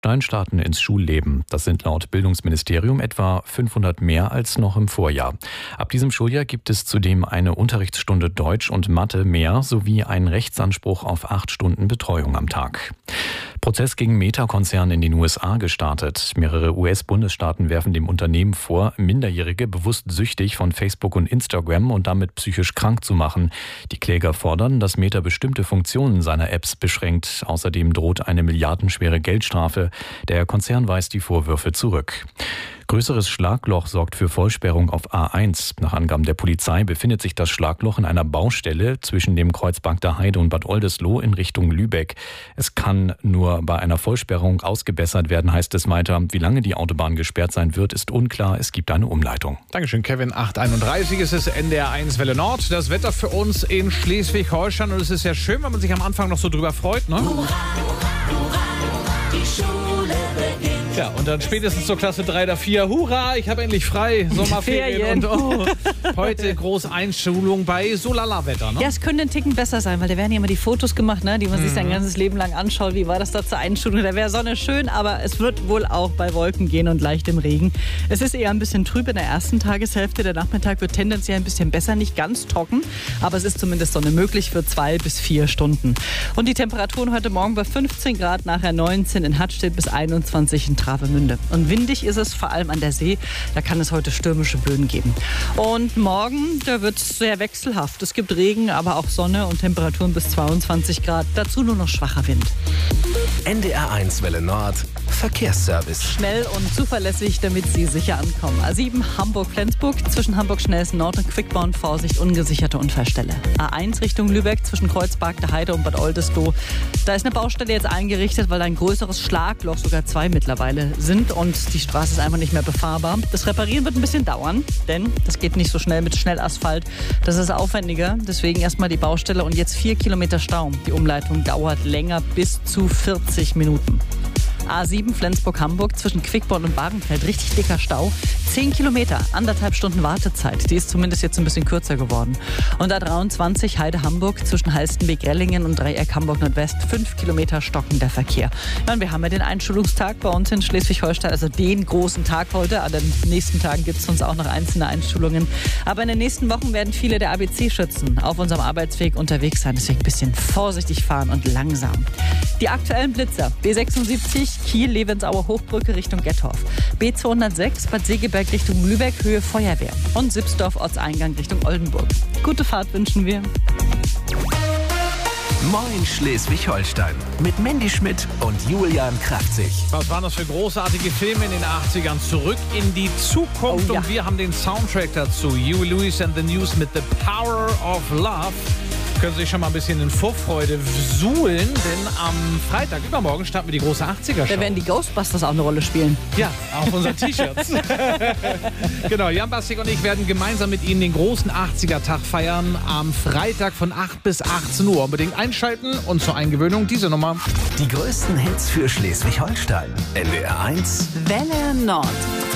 Starten ins Schulleben. Das sind laut Bildungsministerium etwa 500 mehr als noch im Vorjahr. Ab diesem Schuljahr gibt es zudem eine Unterrichtsstunde Deutsch und Mathe mehr sowie einen Rechtsanspruch auf 8 Stunden Betreuung am Tag. Prozess gegen Meta-Konzern in den USA gestartet. Mehrere US-Bundesstaaten werfen dem Unternehmen vor, Minderjährige bewusst süchtig von Facebook und Instagram und damit psychisch krank zu machen. Die Kläger fordern, dass Meta bestimmte Funktionen seiner Apps beschränkt. Außerdem droht eine milliardenschwere Geldstrafe. Der Konzern weist die Vorwürfe zurück. Größeres Schlagloch sorgt für Vollsperrung auf A1. Nach Angaben der Polizei befindet sich das Schlagloch in einer Baustelle zwischen dem Kreuz Bagda Heide und Bad Oldesloe in Richtung Lübeck. Es kann nur bei einer Vollsperrung ausgebessert werden, heißt es weiter. Wie lange die Autobahn gesperrt sein wird, ist unklar. Es gibt eine Umleitung. Dankeschön, Kevin. 8:31 ist es, NDR 1 Welle Nord. Das Wetter für uns in Schleswig-Holstein. Und es ist ja schön, wenn man sich am Anfang noch so drüber freut, ne? Hurra, hurra, die Schule beginnt. Ja, und dann spätestens zur Klasse 3 oder 4. Hurra, ich habe endlich frei. Sommerferien. Und heute große Einschulung bei Solala-Wetter. Ne? Ja, es könnte ein Ticken besser sein, weil da werden ja immer die Fotos gemacht, ne, die man sich sein ganzes Leben lang anschaut. Wie war das da zur Einschulung? Da wäre Sonne schön, aber es wird wohl auch bei Wolken gehen und leichtem Regen. Es ist eher ein bisschen trüb in der ersten Tageshälfte. Der Nachmittag wird tendenziell ein bisschen besser, nicht ganz trocken, aber es ist zumindest Sonne möglich für 2 bis 4 Stunden. Und die Temperaturen heute Morgen bei 15 Grad, nachher 19 in Hattstedt bis 21 in Travemünde. Und windig ist es vor allem an der See. Da kann es heute stürmische Böen geben. Und morgen, da wird es sehr wechselhaft. Es gibt Regen, aber auch Sonne und Temperaturen bis 22 Grad. Dazu nur noch schwacher Wind. NDR 1 Welle Nord. Verkehrsservice. Schnell und zuverlässig, damit Sie sicher ankommen. A7 Hamburg-Flensburg, zwischen Hamburg-Schnellsen Nord und Quickborn, Vorsicht, ungesicherte Unfallstelle. A1 Richtung Lübeck, zwischen Kreuzberg, der Heide und Bad Oldesloe. Da ist eine Baustelle jetzt eingerichtet, weil ein größeres Schlagloch, sogar 2 mittlerweile, sind und die Straße ist einfach nicht mehr befahrbar. Das Reparieren wird ein bisschen dauern, denn das geht nicht so schnell mit Schnellasphalt. Das ist aufwendiger, deswegen erstmal die Baustelle und jetzt 4 Kilometer Stau. Die Umleitung dauert länger, bis zu 40 Minuten. A7 Flensburg-Hamburg zwischen Quickborn und Badenfeld. Richtig dicker Stau. 10 Kilometer, 1,5 Stunden Wartezeit. Die ist zumindest jetzt ein bisschen kürzer geworden. Und A23 Heide-Hamburg zwischen Halstenbek-Rellingen und Dreieck Hamburg-Nordwest. 5 Kilometer stockender Verkehr. Ja, und wir haben ja den Einschulungstag bei uns in Schleswig-Holstein. Also den großen Tag heute. An den nächsten Tagen gibt es uns auch noch einzelne Einschulungen. Aber in den nächsten Wochen werden viele der ABC-Schützen auf unserem Arbeitsweg unterwegs sein. Deswegen ein bisschen vorsichtig fahren und langsam. Die aktuellen Blitzer. B76 Kiel-Levensauer Hochbrücke Richtung Gettorf. B206 Bad Segeberg Richtung Lübeck, Höhe Feuerwehr. Und Sipsdorf Ortseingang Richtung Oldenburg. Gute Fahrt wünschen wir. Moin Schleswig-Holstein. Mit Mandy Schmidt und Julian Kraftzig. Was waren das für großartige Filme in den 80ern? Zurück in die Zukunft. Oh ja. Und wir haben den Soundtrack dazu. Huey Lewis and the News mit The Power of Love. Können Sie sich schon mal ein bisschen in Vorfreude suhlen, denn am Freitag, übermorgen, starten wir die große 80er-Show. Da werden die Ghostbusters auch eine Rolle spielen. Ja, auf unseren T-Shirts. Genau, Jan Bastik und ich werden gemeinsam mit Ihnen den großen 80er-Tag feiern. Am Freitag von 8 bis 18 Uhr. Unbedingt einschalten und zur Eingewöhnung diese Nummer. Die größten Hits für Schleswig-Holstein. NDR 1 Welle Nord.